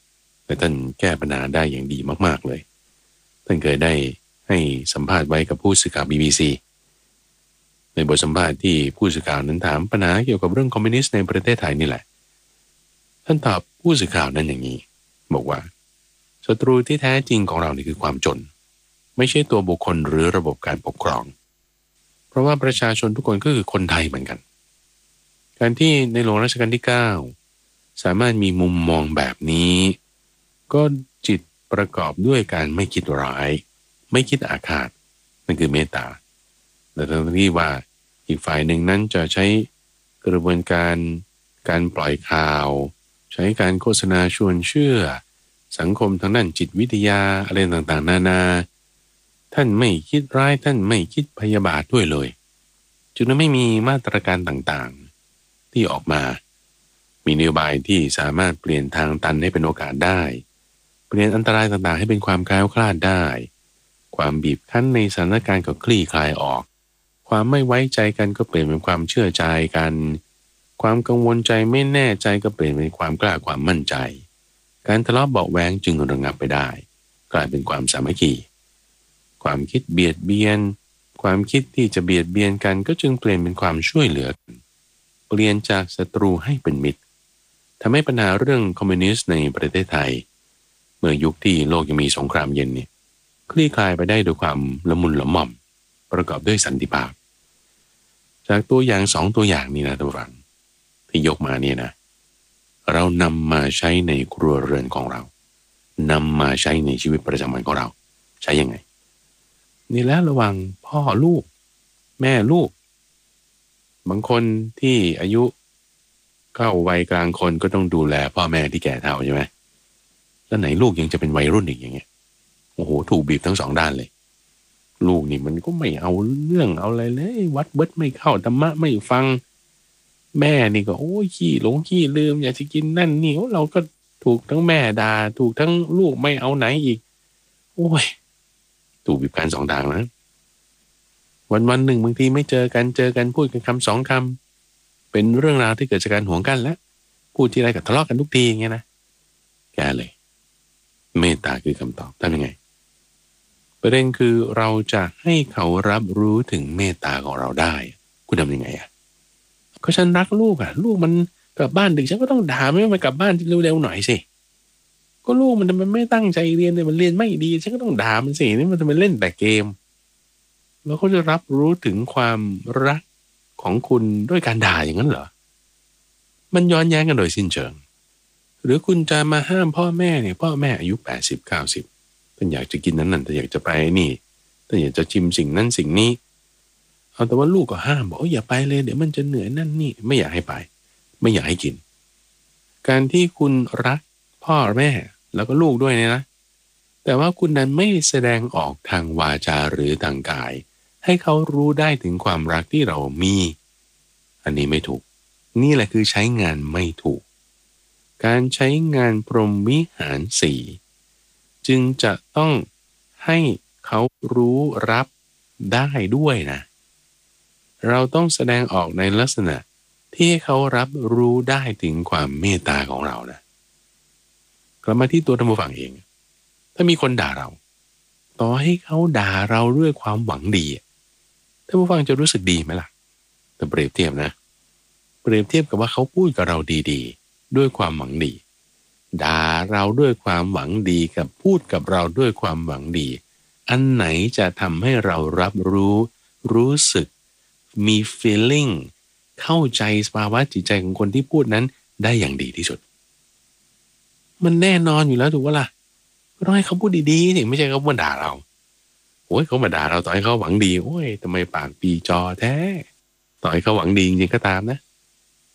Speaker 1: 9แต่ท่านแก้ปัญหาได้อย่างดีมากๆเลยท่านเคยได้ให้สัมภาษณ์ไว้กับผู้สื่อข่าว BBC ในบทสัมภาษณ์ที่ผู้สื่อข่าวนั้นถามปัญหาเกี่ยวกับเรื่องคอมมิวนิสต์ในประเทศไทยนี่แหละท่านตอบผู้สื่อข่าวนั้นอย่างนี้บอกว่าศัตรูที่แท้จริงของเรานี่คือความจนไม่ใช่ตัวบุคคลหรือระบบการปกครองเพราะว่าประชาชนทุกคนก็คือคนไทยเหมือนกันการที่ในหลวงรัชกาลที่9สามารถมีมุมมองแบบนี้ก็จิตประกอบด้วยการไม่คิดร้ายไม่คิดอาฆาตนั่นคือเมตตาแต่ทั้งที่ว่าอีกฝ่ายหนึ่งนั้นจะใช้กระบวนการปล่อยข่าวใช้การโฆษณาชวนเชื่อสังคมทางด้านจิตวิทยาอะไรต่างๆนานาท่านไม่คิดร้ายท่านไม่คิดพยาบาทด้วยเลยจึงไม่มีมาตรการต่างๆที่ออกมามีนโยบายที่สามารถเปลี่ยนทางตันให้เป็นโอกาสได้เปลี่ยนอันตรายต่างๆให้เป็นความแคล้วคลาดได้ความบีบคั้นในสถานการณ์ก็คลี่คลายออกความไม่ไว้ใจกันก็เปลี่ยนเป็นความเชื่อใจกันความกังวลใจไม่แน่ใจก็เปลี่ยนเป็นความกล้าความมั่นใจการทะเลาะเบาะแว้งจึงระงับไปได้กลายเป็นความสามัคคีความคิดเบียดเบียนความคิดที่จะเบียดเบียนกันก็จึงเปลี่ยนเป็นความช่วยเหลือกันเปลี่ยนจากศัตรูให้เป็นมิตรทำให้ปัญหาเรื่องคอมมิวนิสต์ในประเทศไทยเมื่อยุคที่โลกยังมีสงครามเย็นนี่คลี่คลายไปได้ด้วยความละมุนละม่อมประกอบด้วยสันติภาพจากตัวอย่าง2ตัวอย่างนี้นะท่านผู้ฟังที่ยกมาเนี่ยนะเรานำมาใช้ในครัวเรือนของเรานำมาใช้ในชีวิตประจำวันของเราใช้ยังไงนี่แหละระหว่างพ่อลูกแม่ลูกบางคนที่อายุเข้าวัยกลางคนก็ต้องดูแลพ่อแม่ที่แก่เฒ่าใช่ไหมแล้วไหนลูกยังจะเป็นวัยรุ่นอีกอย่างเงี้ยโอ้โหถูกบีบทั้งสองด้านเลยลูกนี่มันก็ไม่เอาเรื่องเอาอะไรเลยวัดเบิดไม่เข้าธรรมะไม่ฟังแม่นี่ก็โอ้ยขี้หลงขี้ลืมอยากจะกินนั่นนี่เราก็ถูกทั้งแม่ด่าถูกทั้งลูกไม่เอาไหนอีกโอ้ยถูกบีบกันสองทางนะวันหนึ่งบางทีไม่เจอกันพูดกันคำ2 คำเป็นเรื่องราวที่เกิดจากการหวงกันและพูดทีไรก็ทะเลาะกันทุกทีอย่างเงี้ยนะแกเลยเมตตาคือคำตอบทำยังไงประเด็นคือเราจะให้เขารับรู้ถึงเมตตาของเราได้คุณทำยังไงก็ฉันรักลูกลูกมันกลับบ้านดึกฉันก็ต้องด่าไม่ให้มันกลับบ้านเร็วๆหน่อยสิก็ลูกมันไม่ตั้งใจเรียนเลยมันเรียนไม่ดีฉันก็ต้องด่ามันสินี่มันจะไปเล่นแต่เกมแล้วเขาจะรับรู้ถึงความรักของคุณด้วยการด่าอย่างนั้นเหรอมันย้อนแย้งกันโดยสิ้นเชิงหรือคุณจะมาห้ามพ่อแม่เนี่ยพ่อแม่อายุ80-90ท่านอยากจะกินนั้นท่านอยากจะไปนี่ท่านอยากจะชิมสิ่งนั้นสิ่งนี้เอาแต่ว่าลูกก็ห้ามบอกอย่าไปเลยเดี๋ยวมันจะเหนื่อยนั่นนี่ไม่อยากให้ไปไม่อยากให้กินการที่คุณรักพ่อแม่แล้วก็ลูกด้วยเนี่ยนะแต่ว่าคุณนั้นไม่แสดงออกทางวาจาหรือทางกายให้เขารู้ได้ถึงความรักที่เรามีอันนี้ไม่ถูกนี่แหละคือใช้งานไม่ถูกการใช้งานพรหมวิหาร4จึงจะต้องให้เขารู้รับได้ด้วยนะเราต้องแสดงออกในลักษณะที่ให้เขารับรู้ได้ถึงความเมตตาของเรานะกลับมาที่ตัวท่านผู้ฟังเองถ้ามีคนด่าเราต่อให้เขาด่าเราด้วยความหวังดีท่านผู้ฟังจะรู้สึกดีไหมล่ะแต่เปรียบเทียบนะเปรียบเทียบกับว่าเขาพูดกับเราดีๆด้วยความหวังดีด่าเราด้วยความหวังดีกับพูดกับเราด้วยความหวังดีอันไหนจะทำให้เรารับรู้สึกมี feeling เข้าใจสภาวะจิตใจของคนที่พูดนั้นได้อย่างดีที่สุดมันแน่นอนอยู่แล้วถูกปะล่ะก็ต้องให้เขาพูดดีๆสิไม่ใช่เขามาด่าเราโอ้ยเขามาด่าเราต่อให้เขาหวังดีโอ้ยทำไมปากปีจอแท้ต่อให้เขาหวังดีจริงๆก็ตามนะ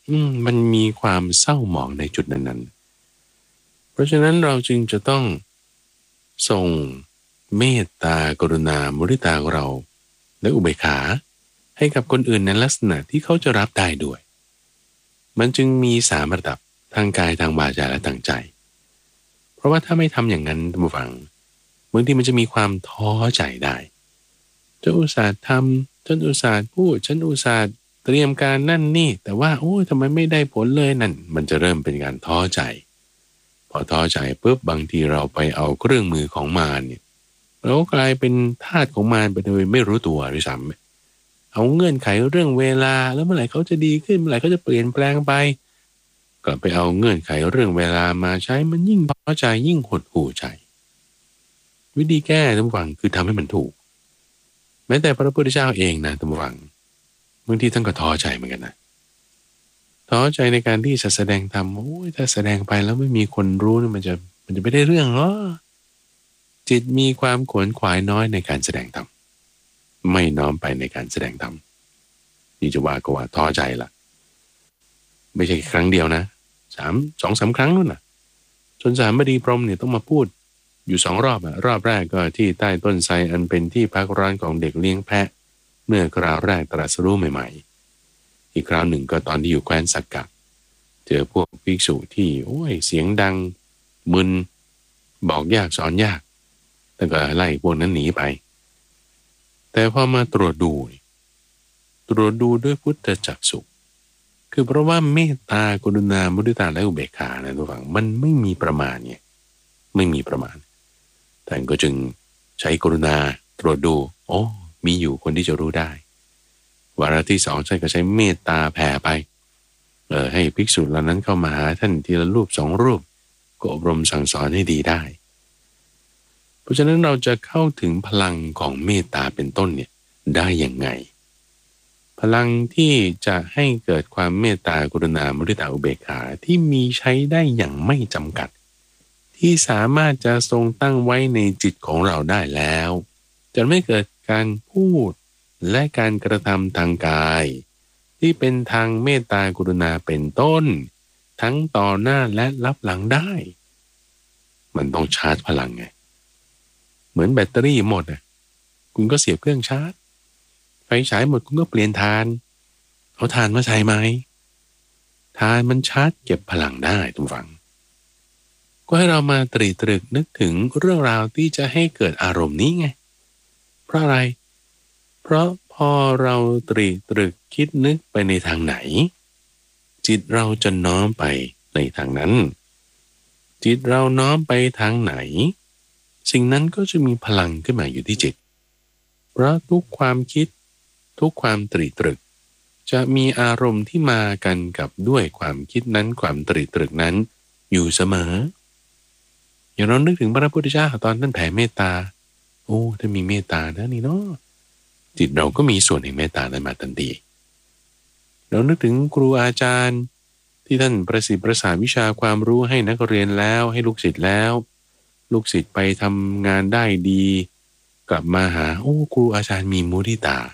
Speaker 1: มันมีความเศร้าหมองในจุดนั้นๆเพราะฉะนั้นเราจึงจะต้องส่งเมตตากรุณามุทิตาของเราและอุเบกขาให้กับคนอื่นในลักษณะที่เขาจะรับได้ด้วยมันจึงมี3 ระดับทางกายทางวาจาและทางใจเพราะว่าถ้าไม่ทำอย่างนั้นท่านผู้ฟังบางทีมันจะมีความท้อใจได้จะอุตส่าห์ทำฉันอุตส่าห์พูดฉันอุตส่าห์เตรียมการนั่นนี่แต่ว่าโอ้ยทำไมไม่ได้ผลเลยนั่นมันจะเริ่มเป็นการท้อใจพอท้อใจปุ๊บบางทีเราไปเอาเครื่องมือของมารเนี่ยเราก็กลายเป็นทาสของมารไปโดยไม่รู้ตัวด้วยซ้ำเอาเงื่อนไขเรื่องเวลาแล้วเมื่อไหร่เขาจะดีขึ้นเมื่อไหร่เขาจะเปลี่ยนแปลงไปกลับไปเอาเงื่อนไขเรื่องเวลามาใช้มันยิ่งท้อใจยิ่งหดหู่ใจวิธีแก้ท่านผู้ฟังคือทำให้มันถูกแม้แต่พระพุทธเจ้าเองนะท่านผู้ฟังบางทีท่านก็ท้อใจเหมือนกันนะท้อใจในการที่จะแสดงธรรมโอ้ยถ้าแสดงไปแล้วไม่มีคนรู้นี่มันจะไม่ได้เรื่องเหรอจิตมีความขวนขวายน้อยในการแสดงธรรมไม่น้อมไปในการแสดงธรรมนี่จะว่าก็ว่าท้อใจละไม่ใช่ครั้งเดียวนะ2-3 ครั้งนู่นน่ะจนสามบดีพรหมเนี่ยต้องมาพูดอยู่2 รอบรอบแรกก็ที่ใต้ต้นไทรอันเป็นที่พักร้อนของเด็กเลี้ยงแพะเมื่อคราวแรกตรัสรู้ใหม่ๆอีกคราวหนึ่งก็ตอนที่อยู่แคว้นสักกะเจอพวกภิกษุที่โอ้ยเสียงดังมึนบอกยากสอนยากแต่ก็ไล่พวกนั้นหนีไปแต่พอมาตรวจดูด้วยพุทธจักษุคือเพราะว่าเมตตากรุณามุทิตาและอุเบกขานะทุกฝั่งมันไม่มีประมาณเนี่ยไม่มีประมาณท่านก็จึงใช้กรุณาตรวจดูโอ้มีอยู่คนที่จะรู้ได้วาระที่2ท่านก็ใช้เมตตาแผ่ไปให้ภิกษุเหล่านั้นเข้ามาหาท่านทีละรูป2 รูปก็อบรมสั่งสอนให้ดีได้เพราะฉะนั้นเราจะเข้าถึงพลังของเมตตาเป็นต้นเนี่ยได้อย่างไงพลังที่จะให้เกิดความเมตตากรุณามุทิตาอุเบกขาที่มีใช้ได้อย่างไม่จำกัดที่สามารถจะทรงตั้งไว้ในจิตของเราได้แล้วจะไม่เกิดการพูดและการกระทำทางกายที่เป็นทางเมตตากรุณาเป็นต้นทั้งต่อหน้าและรับหลังได้มันต้องชาร์จพลังไงเหมือนแบตเตอรี่หมดอ่ะคุณก็เสียบเครื่องชาร์จไฟฉายหมดคุณก็เปลี่ยนถ่านเอาถ่านมาใช้ไหมถ่านมันชาร์จเก็บพลังได้ทุกฝังก็ให้เรามาตรีตรึกนึกถึงเรื่องราวที่จะให้เกิดอารมณ์นี้ไงเพราะอะไรเพราะพอเราตรีตรึกคิดนึกไปในทางไหนจิตเราจะน้อมไปในทางนั้นจิตเราน้อมไปทางไหนสิ่งนั้นก็จะมีพลังขึ้นมาอยู่ที่จิตเพราะทุกความคิดทุกความตรีตรึกจะมีอารมณ์ที่มากันกับด้วยความคิดนั้นความตรีตรึกนั้นอยู่เสมออย่างเรานึกถึงพระพุทธเจ้าตอนท่านแผ่เมตตาโอ้ถ้ามีเมตตานะนี่เนาะจิตเราก็มีส่วนแห่งเมตตานั้นมาทันทีเรานึกถึงครูอาจารย์ที่ท่านประสิทธิ์ประสานวิชาความรู้ให้นักเรียนแล้วให้ลูกศิษย์แล้วลูกศิษย์ไปทำงานได้ดีกลับมาหาโอ้ครูอาจารย์มีมุทิตา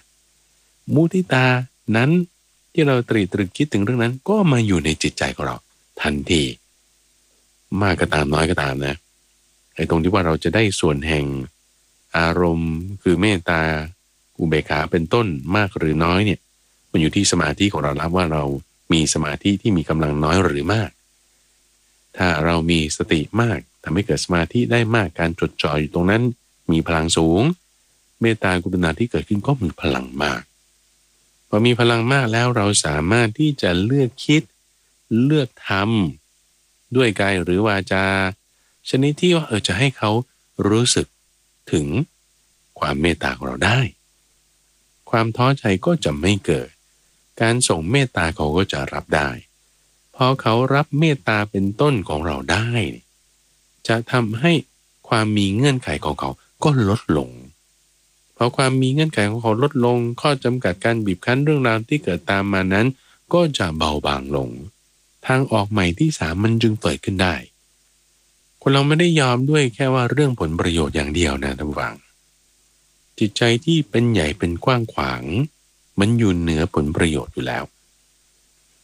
Speaker 1: นั้นที่เราตรีตรึกคิดถึงเรื่องนั้นก็มาอยู่ในจิตใจของเราทันทีมากก็ตามน้อยก็ตามนะไอ้ตรงที่ว่าเราจะได้ส่วนแห่งอารมณ์คือเมตตาอุเบกขาเป็นต้นมากหรือน้อยเนี่ยมันอยู่ที่สมาธิของเราแล้วว่าเรามีสมาธิที่มีกำลังน้อยหรือมากถ้าเรามีสติมากทำให้เกิดสมาธิได้มากการจดจ่ออยู่ตรงนั้นมีพลังสูงเมตตากรุณาที่เกิดขึ้นก็มีพลังมากพอมีพลังมากแล้วเราสามารถที่จะเลือกคิดเลือกทำด้วยกายหรือวาจาชนิดที่ว่าจะให้เขารู้สึกถึงความเมตตาของเราได้ความท้อใจก็จะไม่เกิดการส่งเมตตาเขาก็จะรับได้พอเขารับเมตตาเป็นต้นของเราได้จะทำให้ความมีเงื่อนไขของเขาก็ลดลงพอความมีเงื่อนไขของเขาลดลงข้อจำกัดการบีบคั้นเรื่องราวที่เกิดตามมานั้นก็จะเบาบางลงทางออกใหม่ที่3มันจึงเปิดขึ้นได้คนเราไม่ได้ยอมด้วยแค่ว่าเรื่องผลประโยชน์อย่างเดียวนะท่านผู้ฟังจิตใจที่เป็นใหญ่เป็นกว้างขวางมันอยู่เหนือผลประโยชน์อยู่แล้ว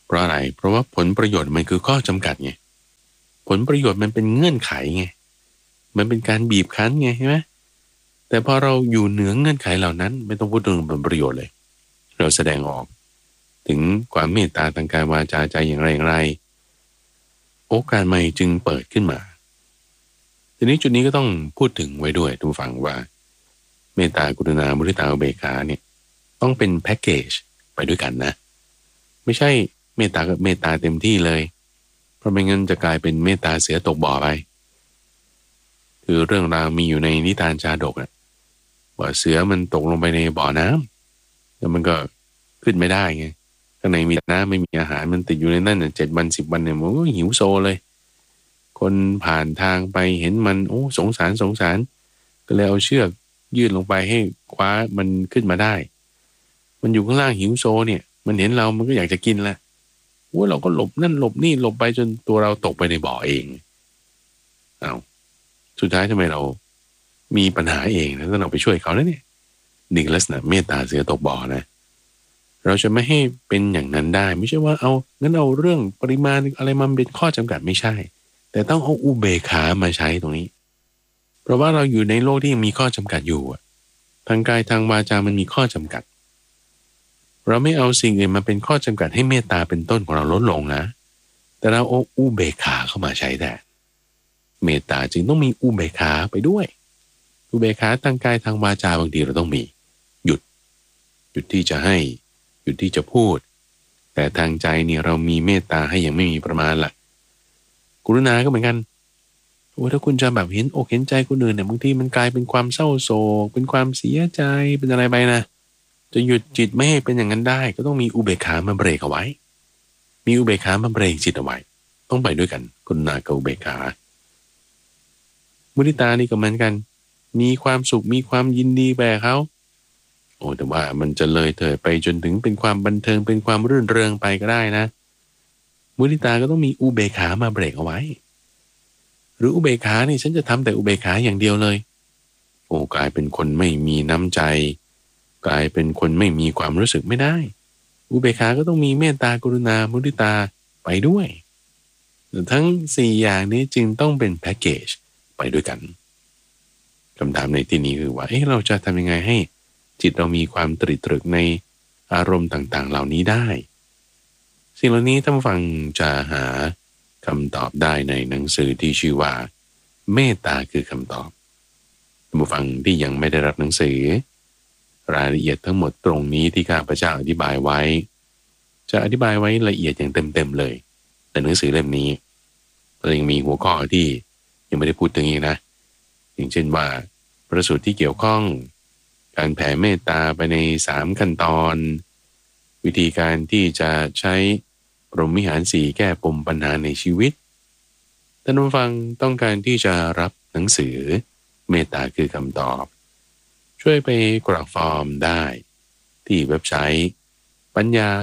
Speaker 1: เพราะอะไรเพราะว่าผลประโยชน์มันคือข้อจำกัดไงผลประโยชน์มันเป็นเงื่อนไขไงมันเป็นการบีบคั้นไงใช่ไหมแต่พอเราอยู่เหนือเงื่อนไขเหล่านั้นไม่ต้องพูดถึงผลประโยชน์เลยเราแสดงออกถึงความเมตตาทางกายวาจาใจอย่างไรอย่างไรโอกาสใหม่จึงเปิดขึ้นมาทีนี้จุดนี้ก็ต้องพูดถึงไว้ด้วยทุกฝั่งว่าเมตตากรุณามุทิตาอุเบกขาเนี่ยต้องเป็นแพ็กเกจไปด้วยกันนะไม่ใช่เมตตากับเมตตาเต็มที่เลยเพราะไม่งั้นจะกลายเป็นเมตตาเสือตกบ่อไปคือเรื่องราวมีอยู่ในนิทานชาดกอะว่าเสือมันตกลงไปในบ่อน้ำแล้วมันก็ขึ้นไม่ได้ไงข้างในมีน้ำไม่มีอาหารมันติดอยู่ในนั่น7 วัน 10 วันเนี่ยมันก็หิวโซเลยคนผ่านทางไปเห็นมันโอ้สงสารก็เลยเอาเชือกยื่นลงไปให้คว้ามันขึ้นมาได้มันอยู่ข้างล่างหิวโซเนี่ยมันเห็นเรามันก็อยากจะกินแหละว่าเราก็หลบนั่นหลบนี่หลบไปจนตัวเราตกไปในบ่อเองเอาสุดท้ายทำไมเรามีปัญหาเองแล้วเราไปช่วยเขาแล้วเนี่ยนี่ลักษณะเมตตาเสือตกบ่อนะเราจะไม่ให้เป็นอย่างนั้นได้ไม่ใช่ว่าเอางั้นเอาเรื่องปริมาณอะไรมาเป็นข้อจำกัดไม่ใช่แต่ต้องเอาอุเบกขามาใช้ตรงนี้เพราะว่าเราอยู่ในโลกที่ยังมีข้อจำกัดอยู่ทางกายทางวาจามันมีข้อจำกัดเราไม่เอาสิ่งอื่นมาเป็นข้อจำกัดให้เมตตาเป็นต้นของเราลดลงนะแต่เราเอาอุเบกขาเข้ามาใช้แต่เมตตาจึงต้องมีอุเบกขาไปด้วยอุเบกขาทางกายทางวาจาบางทีเราต้องมีหยุดที่จะให้หยุดที่จะพูดแต่ทางใจเนี่ยเรามีเมตตาให้ยังไม่มีประมาณล่ะกรุณาก็เหมือนกันโอ้ถ้าคุณจะแบบเห็นอกเห็นใจคนอื่นเนี่ยบางทีมันกลายเป็นความเศร้าโศกเป็นความเสียใจเป็นอะไรไปนะจะหยุดจิตไม่ให้เป็นอย่างนั้นได้ก็ต้องมีอุเบกขามาเบรกเอาไว้มีอุเบกขามาเบรกจิตเอาไว้ต้องไปด้วยกันกรุณากับอุเบกขามุทิตานี่ก็เหมือนกันมีความสุขมีความยินดีแบบเขาโอ้แต่ว่ามันจะเลยเถิดไปจนถึงเป็นความบันเทิงเป็นความรื่นเริงไปก็ได้นะมุทิตาก็ต้องมีอุเบกขามาเบรกเอาไว้หรืออุเบกขานี่ฉันจะทำแต่อุเบกขาอย่างเดียวเลยโอ้กลายเป็นคนไม่มีน้ำใจกลายเป็นคนไม่มีความรู้สึกไม่ได้อุเบกขาก็ต้องมีเมตตากรุณามุทิตาไปด้วยทั้ง4อย่างนี้จึงต้องเป็นแพ็กเกจไปด้วยกันคำถามในที่นี้คือว่าเราจะทำยังไงให้จิตเรามีความตรึกตรึกในอารมณ์ต่างๆเหล่านี้ได้สิ่งเหล่านี้ท่านผู้ฟังจะหาคำตอบได้ในหนังสือที่ชื่อว่าเมตตาคือคำตอบท่านผู้ฟังที่ยังไม่ได้รับหนังสือรายละเอียดทั้งหมดตรงนี้ที่ข้าพเจ้าอธิบายไว้จะอธิบายไว้ละเอียดอย่างเต็มๆเลยแต่หนังสือเล่มนี้เรายังมีหัวข้อที่ยังไม่ได้พูดถึงอีกนะอย่างเช่นว่าประสูตรที่เกี่ยวข้องการแผ่เมตตาไปใน3ขั้นตอนวิธีการที่จะใช้พรหมวิหาร4แก้ปมปัญหาในชีวิตท่านผู้ฟังต้องการที่จะรับหนังสือเมตตาคือคำตอบช่วยไปกรอกฟอร์มได้ที่เว็บไซต์ปัญญา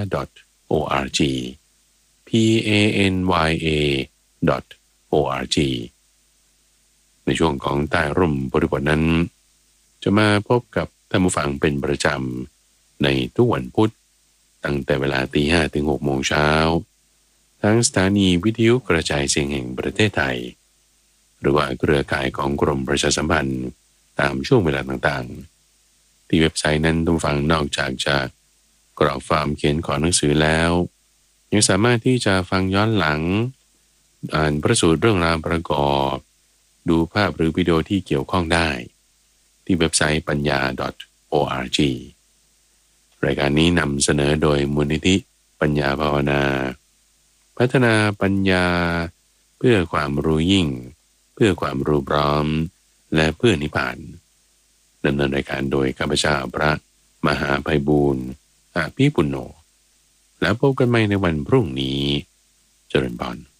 Speaker 1: .org panya.org ในช่วงของใต้ร่มบริบทนั้นจะมาพบกับท่านผู้ฟังเป็นประจำในทุกวันพุธตั้งแต่เวลา 5:00 ถึง 6:00 น.ทั้งสถานีวิทยุกระจายเสียงแห่งประเทศไทยหรือว่าเครือข่ายของกรมประชาสัมพันธ์ตามช่วงเวลาต่างๆที่เว็บไซต์นั้นท่านผู้ฟังนอกจากจะกรอกฟอร์มเขียนขอหนังสือแล้วยังสามารถที่จะฟังย้อนหลังอ่านประสูตรเรื่องราวประกอบดูภาพหรือวิดีโอที่เกี่ยวข้องได้ที่เว็บไซต์ปัญญา .org รายการนี้นำเสนอโดยมูลนิธิปัญญาภาวนาพัฒนาปัญญาเพื่อความรู้ยิ่งเพื่อความรู้พร้อมและเพื่อนิพพานดำเนินรายการโดยข้าพเจ้าพระมหาไพบูลย์อาภิปุณโญแล้วพบกันใหม่ในวันพรุ่งนี้เจริญพร